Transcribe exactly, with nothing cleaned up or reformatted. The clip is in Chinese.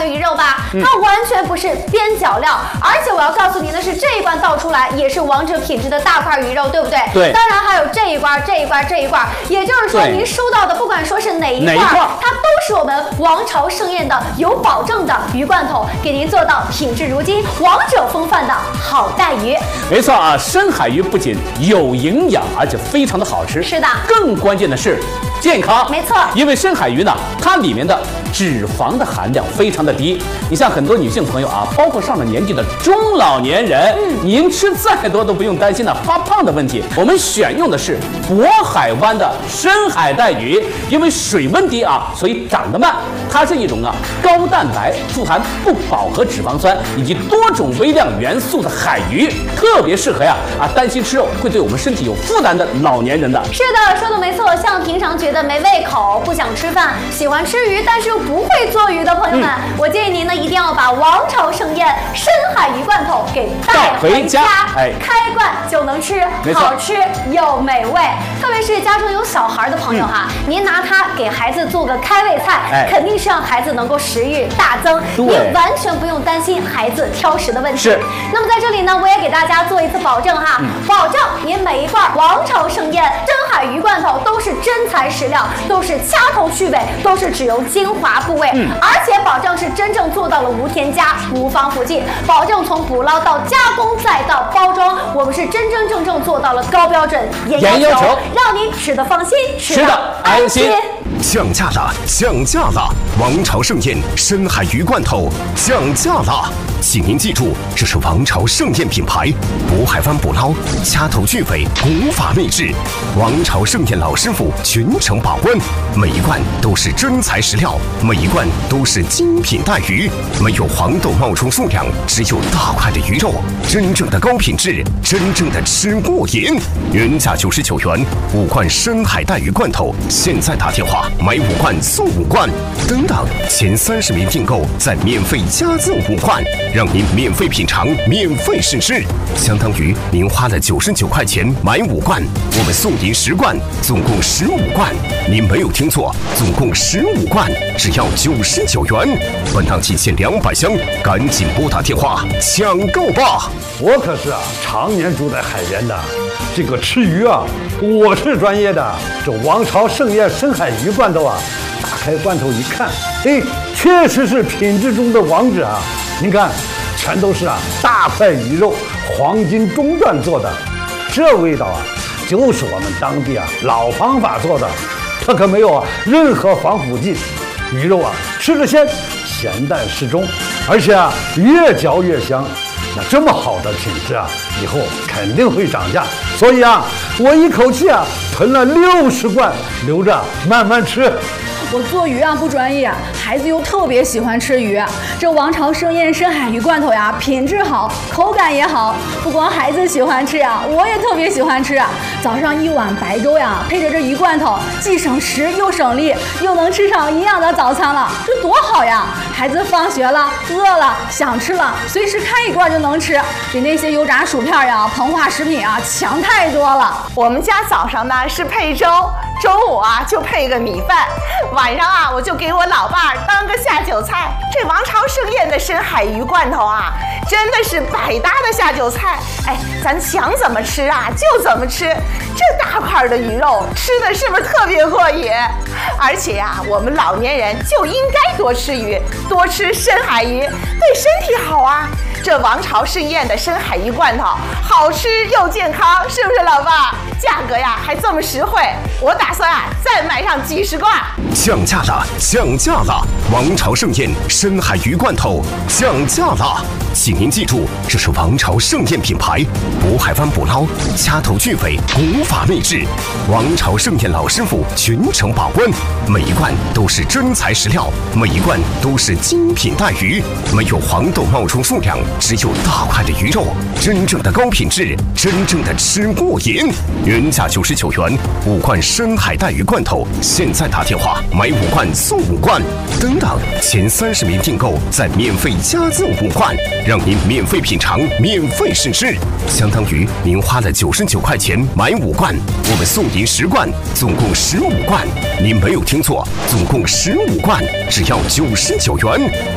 鱼肉吧，嗯、它完全不是边角料，而且我要告诉您的是，这一罐倒出来也是王者品质的大块鱼肉，对不对？ 对。 当然还有这一罐、这一罐、这一罐，也就是说您收到的不管说是哪一罐，它都是我们王朝盛宴的有保证的鱼罐头，给您做到品质如金、王者风范的好带鱼。 没错啊，深海鱼不仅有营养，而且非常的好吃。 是的。 更关键的是健康。 没错。 因为深海鱼呢，它里面的脂肪的含量非常的低。你像很多女性朋友啊，包括上了年纪的中老年人，嗯，您吃再多都不用担心呢发胖的问题。我们选用的是渤海湾的深海带鱼，因为水温低啊，所以长得慢。它是一种啊高蛋白、富含不饱和脂肪酸以及多种微量元素的海鱼，特别适合呀啊担心吃肉会对我们身体有负担的老年人的。 是的，说的没错。像平常觉得没胃口、不想吃饭、喜欢吃鱼但是又不会做鱼的朋友们，嗯、我建议您呢一定要把王朝盛宴深海鱼罐头给带回家，哎，开罐就能吃，好吃又美味。特别是家中有小孩的朋友哈，嗯、您拿它给孩子做个开胃菜，哎、肯定是让孩子能够食欲大增，您完全不用担心孩子挑食的问题。 是。 那么在这里呢，我也给大家做一次保证哈，嗯、保证您每一罐王朝盛宴深海鱼罐头都是真材实料，都是掐头去尾，都是只用精华部位，嗯、而且保证是真正做到了无添加、无防腐剂，保证从捕捞到加工再到包装，我们是真真正正做到了高标准、严要求，让您吃得放心，吃得安心。 降价了，降价了！王朝盛宴深海鱼罐头降价了，请您记住，这是王朝盛宴品牌，渤海湾捕捞，掐头去尾，古法秘制。王朝盛宴老师傅全程把关，每一罐都是真材实料，每一罐都是精品带鱼，没有黄豆冒充数量，只有大块的鱼肉，真正的高品质，真正的吃过瘾。原价九十九元，五罐深海带鱼罐头，现在打电话。买五罐送五罐，等等，前三十名订购再免费加赠五罐，让您免费品尝，免费试吃，相当于您花了九十九块钱买五罐，我们送您十罐，总共十五罐。您没有听错，总共十五罐，只要九十九元。本档仅限两百箱，赶紧拨打电话抢购吧！ 我可是啊，常年住在海边的。这个吃鱼啊，我是专业的。这王朝盛宴深海鱼罐头啊，打开罐头一看，哎，确实是品质中的王者啊！您看，全都是啊大块鱼肉，黄金中段做的，这味道啊，就是我们当地啊老方法做的，它可没有啊任何防腐剂。鱼肉啊，吃着鲜，咸淡适中，而且啊越嚼越香。那这么好的品质啊，以后肯定会涨价，所以啊，我一口气啊囤了六十罐，留着慢慢吃。 我做鱼啊不专业，孩子又特别喜欢吃鱼。这王朝盛宴深海鱼罐头呀，品质好，口感也好。不光孩子喜欢吃呀，我也特别喜欢吃。早上一碗白粥呀，配着这鱼罐头，既省时又省力，又能吃上营养的早餐了，这多好呀！孩子放学了，饿了，想吃了，随时开一罐就能吃，比那些油炸薯片呀、膨化食品啊强太多了。 我们家早上呢是配粥，中午啊就配个米饭。晚上啊，我就给我老伴儿当个下酒菜。这王朝盛宴的深海鱼罐头啊，真的是百搭的下酒菜。哎，咱想怎么吃啊就怎么吃。这大块的鱼肉吃的是不是特别过瘾？而且呀、啊，我们老年人就应该多吃鱼，多吃深海鱼，对身体好啊。这王朝盛宴的深海鱼罐头好吃又健康，是不是老伴儿？价格呀还这么实惠，我打算啊再买上几十罐。 降价了，降价了！王朝盛宴深海鱼罐头降价了，请您记住，这是王朝盛宴品牌，渤海湾捕捞，掐头去尾，古法秘制。王朝盛宴老师傅全程把关，每一罐都是真材实料，每一罐都是精品带鱼，没有黄豆冒充数量，只有大块的鱼肉，真正的高品质，真正的吃过瘾。原价九十九元，五罐深海带鱼罐头，现在打电话买五罐送五罐，等等，前三十名订购再免费加赠五罐，让您免费品尝，免费试吃，相当于您花了九十九块钱买五罐，我们送您十罐，总共十五罐。您没有听错，总共十五罐，只要九十九元。